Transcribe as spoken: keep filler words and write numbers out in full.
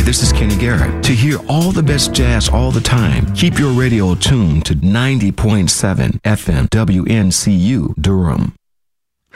this is Kenny Garrett. To hear all the best jazz all the time, keep your radio tuned to ninety point seven F M W N C U Durham.